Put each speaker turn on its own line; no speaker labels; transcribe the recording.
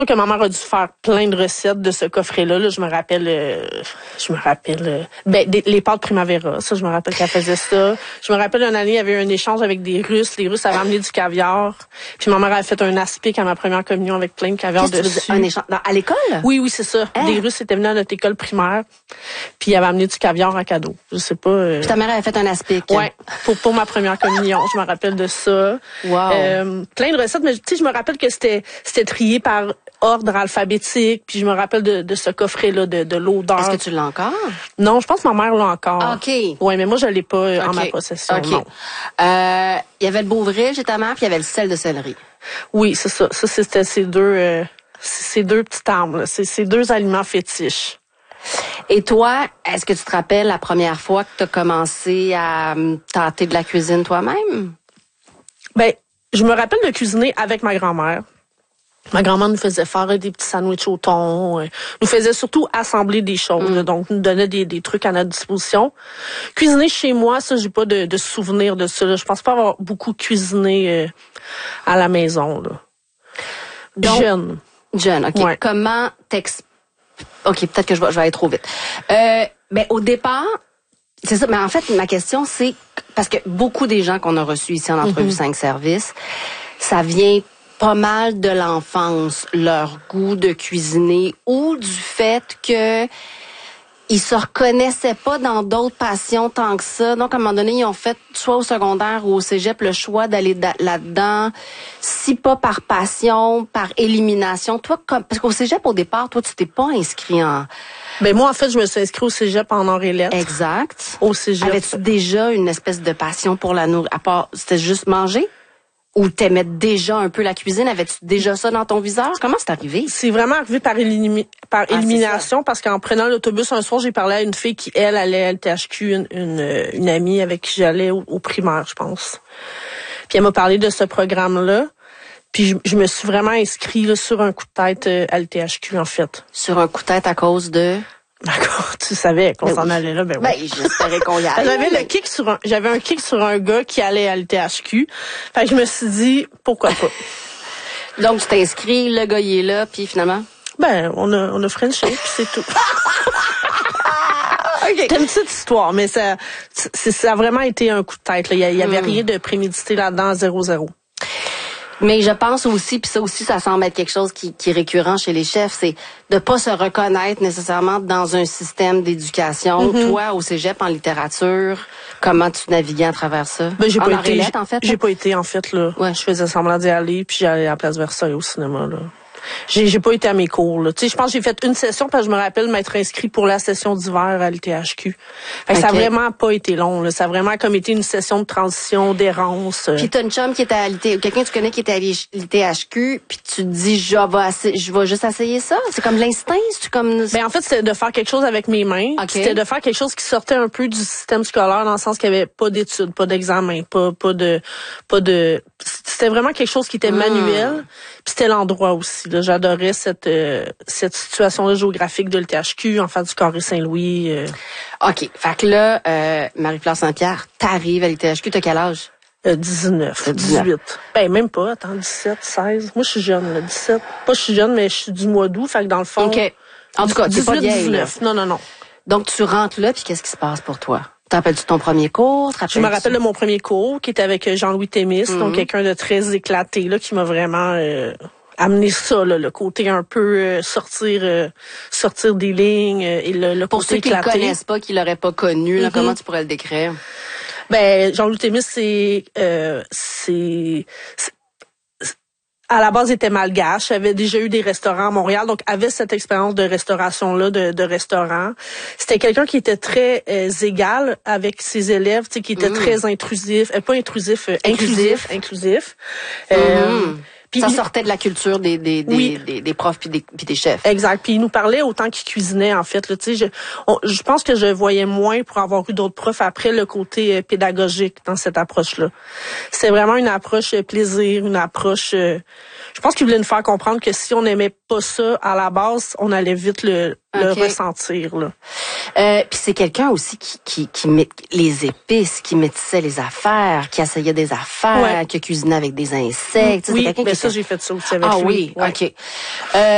que ma mère a dû faire plein de recettes de ce coffret-là. Là, je me rappelle, les pâtes Primavera. Ça, je me rappelle qu'elle faisait ça. Je me rappelle une année, il y avait eu un échange avec des Russes. Les Russes avaient amené du caviar. Puis ma mère avait fait un aspic à ma première communion avec plein de caviar dessus.
Un échange à l'école?
Oui, c'est ça.
Hein?
Des Russes étaient venus à notre école primaire. Puis ils avaient amené du caviar en cadeau. Je sais pas.
Puis ta mère avait fait un aspic.
Ouais, pour ma première communion. Je me rappelle de ça.
Wow.
Plein de recettes, mais tu sais, je me rappelle que c'était trié par ordre alphabétique, puis je me rappelle de ce coffret-là, de l'odeur.
Est-ce que tu l'as encore?
Non, je pense que ma mère l'a encore.
OK.
Ouais, mais moi, je l'ai pas en ma possession,
OK.
non.
Il y avait le Beauvril chez ta mère, puis il y avait le sel de céleri.
Oui, c'est ça. Ça, c'était ces deux petites armes, là. Ces deux aliments fétiches.
Et toi, est-ce que tu te rappelles la première fois que tu as commencé à tâter de la cuisine toi-même?
Ben, je me rappelle de cuisiner avec ma grand-mère. Ma grand-mère nous faisait faire des petits sandwichs au thon, nous faisait surtout assembler des choses, là, donc nous donnait des trucs à notre disposition. Cuisiner chez moi, ça, j'ai pas de souvenir de ça. Là. Je pense pas avoir beaucoup cuisiné à la maison. Là.
Donc, Jeune, OK.
Ouais.
Comment OK, peut-être que je vais aller trop vite. Mais au départ, c'est ça. Mais en fait, ma question, c'est parce que beaucoup des gens qu'on a reçus ici en entrevue 5 services, ça vient pas mal de l'enfance, leur goût de cuisiner ou du fait que ils se reconnaissaient pas dans d'autres passions tant que ça. Donc, à un moment donné, ils ont fait, soit au secondaire ou au cégep, le choix d'aller là-dedans, si pas par passion, par élimination. Toi, parce qu'au cégep, au départ, toi, tu t'es pas inscrit en...
Ben moi, en fait, je me suis inscrite au cégep en arts et lettres.
Exact.
Au cégep.
Avais-tu déjà une espèce de passion pour la nourriture? À part, c'était juste manger? Ou t'aimais déjà un peu la cuisine? Avais-tu déjà ça dans ton viseur? Comment c'est arrivé?
C'est vraiment arrivé par élimination, parce qu'en prenant l'autobus un soir, j'ai parlé à une fille qui, elle, allait à LTHQ, une amie avec qui j'allais au primaire, je pense. Puis elle m'a parlé de ce programme-là. Puis je me suis vraiment inscrite là, sur un coup de tête à LTHQ, en fait.
Sur un coup de tête à cause de...
D'accord, tu savais qu'on s'en allait là, ben oui.
Ben, j'espérais qu'on y allait.
J'avais un kick sur un gars qui allait à l'THQ. Fait que je me suis dit, pourquoi pas.
Donc, tu t'inscris, le gars, il est là, puis finalement?
Ben, on a Frenché, puis c'est tout.
Okay.
C'est une petite histoire, mais ça a vraiment été un coup de tête, là. Il y avait rien de prémédité là-dedans, 0-0.
Mais je pense aussi, puis ça aussi, ça semble être quelque chose qui est récurrent chez les chefs, c'est de pas se reconnaître nécessairement dans un système d'éducation. Toi, au cégep, en littérature, comment tu naviguais à travers ça?
Ben, j'ai pas été,
J'ai
pas été, en fait, là.
Ouais.
Je faisais semblant d'y aller, puis j'allais à la Place Versailles au cinéma, là. J'ai pas été à mes cours, là. Tu sais, je pense que j'ai fait une session parce que je me rappelle m'être inscrit pour la session d'hiver à l'THQ. Fait que ça a vraiment pas été long, là. Ça a vraiment comme été une session de transition, d'errance.
Puis t'as une chum qui était à l'IT, quelqu'un que tu connais qui était à l'ITHQ, puis tu te dis, je vais juste essayer ça. C'est comme l'instinct, c'est comme...
Ben, en fait, c'était de faire quelque chose avec mes mains.
Okay.
C'était de faire quelque chose qui sortait un peu du système scolaire dans le senge qu'il y avait pas d'études, pas d'examen, pas de, c'était vraiment quelque chose qui était manuel. Puis c'était l'endroit aussi, là. J'adorais cette situation-là géographique de l'THQ, en face du Carré Saint-Louis.
OK. Fait que là, Marie-Fleur Saint-Pierre, t'arrives à l'ITHQ, t'as quel âge?
19, 18. Ben, même pas, attends, 17, 16. Moi, je suis jeune, là, 17. Pas je suis jeune, mais je suis du mois d'août, fait que dans le fond...
OK. En tout cas,
18,
pas vieille,
19. Non.
Donc, tu rentres là, puis qu'est-ce qui se passe pour toi? Te rappelles-tu ton premier cours?
Je me rappelle de mon premier cours, qui était avec Jean-Louis Thémis, donc quelqu'un de très éclaté, là, qui m'a vraiment amené ça, là, le côté un peu sortir des lignes et le
pour
côté
ceux qui
éclaté.
ne connaissent pas, qui l'auraient pas connu, là, comment tu pourrais le décrire?
Ben, Jean-Louis Thémis, c'est à la base, il était malgache, avait déjà eu des restaurants à Montréal, donc avait cette expérience de restauration-là, de restaurant. C'était quelqu'un qui était très égal avec ses élèves, tu sais, qui était très intrusif, pas intrusif, inclusif.
Puis ça sortait de la culture des profs puis des chefs.
Exact. Puis il nous parlait autant qu'il cuisinait, en fait. Là, tu sais, je pense que je voyais moins pour avoir eu d'autres profs après le côté pédagogique dans cette approche-là. C'est vraiment une approche plaisir, une approche... je pense qu'il voulait nous faire comprendre que si on n'aimait pas ça à la base, on allait vite le ressentir, là.
Puis c'est quelqu'un aussi qui met les épices, qui métissait les affaires, qui essayait des affaires, qui cuisinait avec des insectes.
Oui, mais ça, j'ai fait ça aussi avec lui.
Oui, OK.